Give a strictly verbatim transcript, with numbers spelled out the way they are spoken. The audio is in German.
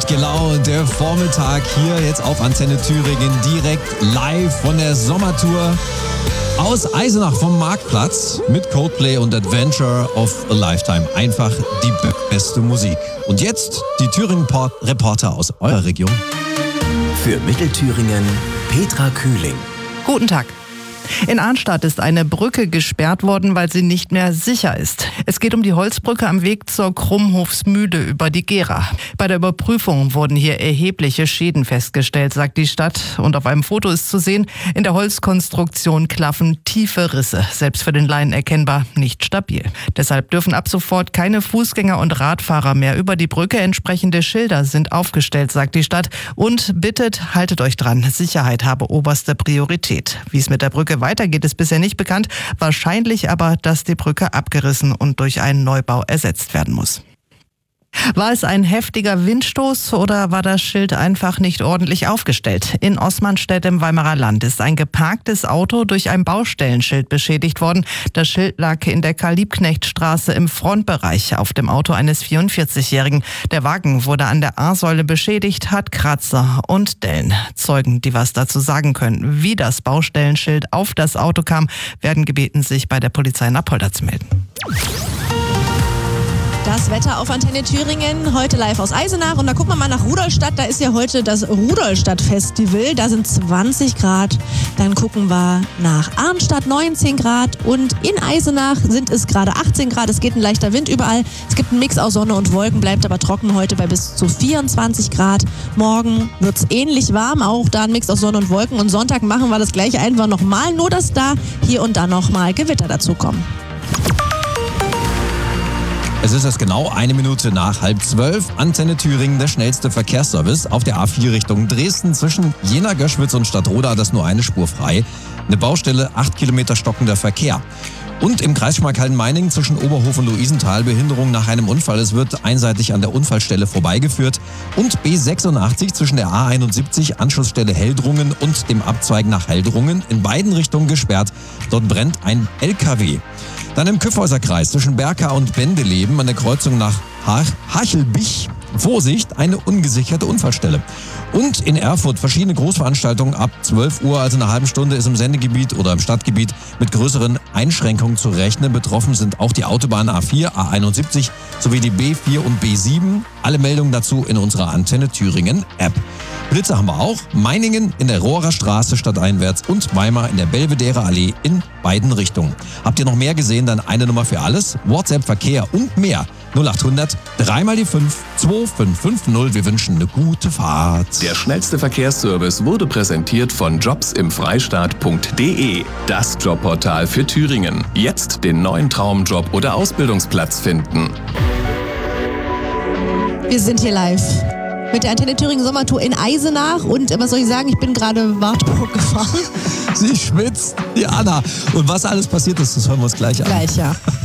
gut gelaunt. Der Vormittag hier jetzt auf Antenne Thüringen direkt live von der Sommertour aus Eisenach vom Marktplatz mit Coldplay und Adventure of a Lifetime. Einfach die beste Musik. Und jetzt die Thüringen-Reporter aus eurer Region. Für Mittelthüringen Petra Kühling. Guten Tag. In Arnstadt ist eine Brücke gesperrt worden, weil sie nicht mehr sicher ist. Es geht um die Holzbrücke am Weg zur Krummhofsmühle über die Gera. Bei der Überprüfung wurden hier erhebliche Schäden festgestellt, sagt die Stadt. Und auf einem Foto ist zu sehen, in der Holzkonstruktion klaffen tiefe Risse. Selbst für den Laien erkennbar nicht stabil. Deshalb dürfen ab sofort keine Fußgänger und Radfahrer mehr über die Brücke. Entsprechende Schilder sind aufgestellt, sagt die Stadt. Und bittet, haltet euch dran. Sicherheit habe oberste Priorität. Wie es mit der Brücke weitergeht, ist bisher nicht bekannt. Wahrscheinlich aber, dass die Brücke abgerissen und durch einen Neubau ersetzt werden muss. War es ein heftiger Windstoß oder war das Schild einfach nicht ordentlich aufgestellt? In Oßmannstedt im Weimarer Land ist ein geparktes Auto durch ein Baustellenschild beschädigt worden. Das Schild lag in der Karl-Liebknecht-Straße im Frontbereich auf dem Auto eines vierundvierzigjährigen. Der Wagen wurde an der A-Säule beschädigt, hat Kratzer und Dellen. Zeugen, die was dazu sagen können, wie das Baustellenschild auf das Auto kam, werden gebeten, sich bei der Polizei in Apolda zu melden. Das Wetter auf Antenne Thüringen, heute live aus Eisenach. Und da gucken wir mal nach Rudolstadt. Da ist ja heute das Rudolstadt-Festival. Da sind zwanzig Grad. Dann gucken wir nach Arnstadt, neunzehn Grad. Und in Eisenach sind es gerade achtzehn Grad. Es geht ein leichter Wind überall. Es gibt einen Mix aus Sonne und Wolken, bleibt aber trocken heute bei bis zu vierundzwanzig Grad. Morgen wird es ähnlich warm, auch da ein Mix aus Sonne und Wolken. Und Sonntag machen wir das gleiche einfach nochmal, nur dass da hier und da nochmal Gewitter dazukommen. Es ist erst genau eine Minute nach halb zwölf. Antenne Thüringen, der schnellste Verkehrsservice auf der A vier Richtung Dresden zwischen Jena, Göschwitz und Stadtroda. Das nur eine Spur frei. Eine Baustelle, acht Kilometer stockender Verkehr. Und im Kreis Schmalkalden-Meiningen zwischen Oberhof und Luisenthal Behinderung nach einem Unfall. Es wird einseitig an der Unfallstelle vorbeigeführt. Und B sechsundachtzig zwischen der A einundsiebzig, Anschlussstelle Heldrungen und dem Abzweig nach Heldrungen in beiden Richtungen gesperrt. Dort brennt ein L K W. Dann im Kyffhäuser Kreis zwischen Berka und Bendeleben an der Kreuzung nach Hachelbich. Vorsicht, eine ungesicherte Unfallstelle. Und in Erfurt verschiedene Großveranstaltungen ab zwölf Uhr, also eine halbe Stunde, ist im Sendegebiet oder im Stadtgebiet mit größeren Einschränkungen zu rechnen. Betroffen sind auch die Autobahn A vier, A einundsiebzig sowie die B vier und B sieben. Alle Meldungen dazu in unserer Antenne Thüringen App. Blitze haben wir auch. Meiningen in der Rohrer Straße stadteinwärts und Weimar in der Belvedere Allee in beiden Richtungen. Habt ihr noch mehr gesehen, dann eine Nummer für alles. WhatsApp, Verkehr und mehr. null achthundert, dreimal die fünf, zwei fünf fünf null. Wir wünschen eine gute Fahrt. Der schnellste Verkehrsservice wurde präsentiert von jobs im freistaat punkt de. Das Jobportal für Thüringen. Jetzt den neuen Traumjob oder Ausbildungsplatz finden. Wir sind hier live mit der Antenne Thüringen Sommertour in Eisenach. Und was soll ich sagen, ich bin gerade Wartburg gefahren. Sie schwitzt, die Anna. Und was alles passiert ist, das hören wir uns gleich an. Gleich, ja.